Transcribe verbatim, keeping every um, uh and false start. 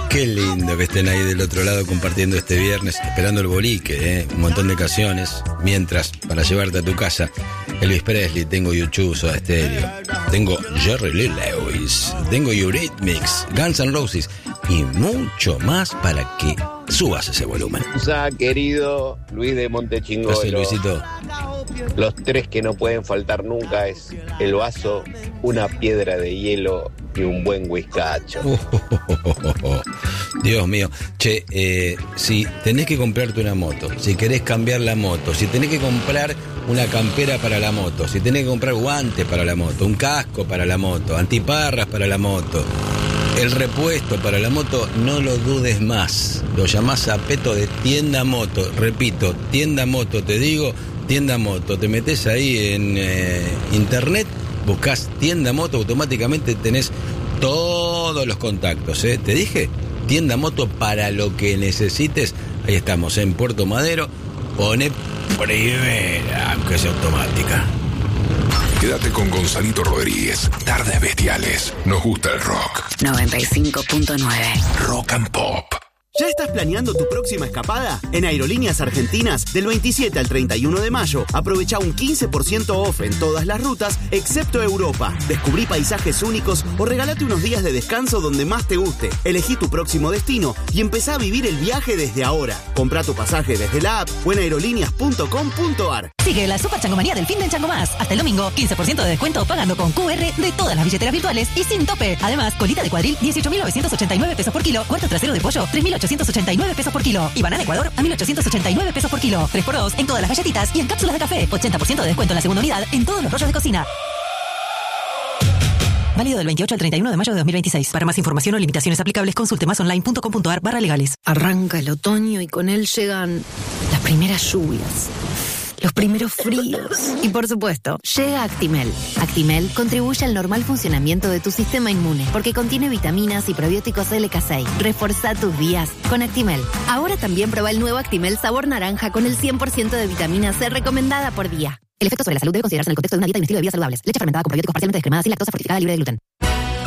Qué lindo que estén ahí del otro lado compartiendo este viernes, esperando el bolique, ¿eh? Un montón de canciones. Mientras, para llevarte a tu casa, Elvis Presley, tengo U dos, Soda Stereo, tengo Jerry Lee Lewis, tengo Eurythmics, Guns N' Roses y mucho más para que subas ese volumen. Usa, querido Luis de Montechingolo. Gracias, Luisito. Los tres que no pueden faltar nunca es el vaso, una piedra de hielo y un buen whiskacho. Oh, oh, oh, oh, oh. Dios mío. Che, eh, si tenés que comprarte una moto, si querés cambiar la moto, si tenés que comprar una campera para la moto, si tenés que comprar guantes para la moto, un casco para la moto, antiparras para la moto, el repuesto para la moto, no lo dudes más. Lo llamás a Peto de Tienda Moto. Repito, Tienda Moto, te digo, Tienda Moto. Te metés ahí en eh, internet, buscás Tienda Moto, automáticamente tenés todos los contactos, ¿eh? Te dije, Tienda Moto para lo que necesites. Ahí estamos, en Puerto Madero. Pone primera, aunque sea automática. Quédate con Gonzalito Rodríguez. Tardes Bestiales. Nos gusta el rock. noventa y cinco punto nueve. Rock and Pop. ¿Ya estás planeando tu próxima escapada? En Aerolíneas Argentinas, del veintisiete al treinta y uno de mayo, aprovecha un quince por ciento off en todas las rutas, excepto Europa. Descubrí paisajes únicos o regálate unos días de descanso donde más te guste. Elegí tu próximo destino y empezá a vivir el viaje desde ahora. Comprá tu pasaje desde la app o en aerolíneas punto com punto ar. Sigue la super changomanía del fin de Chango Más. Hasta el domingo, quince por ciento de descuento pagando con Q R de todas las billeteras virtuales y sin tope. Además, colita de cuadril, dieciocho mil novecientos ochenta y nueve pesos por kilo. Cuarto trasero de pollo, tres mil ochocientos ochenta y nueve pesos por kilo. Y banana Ecuador, a mil ochocientos ochenta y nueve pesos por kilo. tres por dos en todas las galletitas y en cápsulas de café. ochenta por ciento de descuento en la segunda unidad en todos los rollos de cocina. Válido del veintiocho al treinta y uno de mayo de dos mil veintiséis. Para más información o limitaciones aplicables, consulte más online punto com punto ar barra legales. Arranca el otoño y con él llegan las primeras lluvias, los primeros fríos. Y por supuesto, llega Actimel. Actimel contribuye al normal funcionamiento de tu sistema inmune porque contiene vitaminas y probióticos L K seis. Reforzá tus días con Actimel. Ahora también prueba el nuevo Actimel sabor naranja con el cien por ciento de vitamina C recomendada por día. El efecto sobre la salud debe considerarse en el contexto de una dieta y un estilo de vida saludables. Leche fermentada con probióticos parcialmente descremadas sin lactosa fortificada libre de gluten.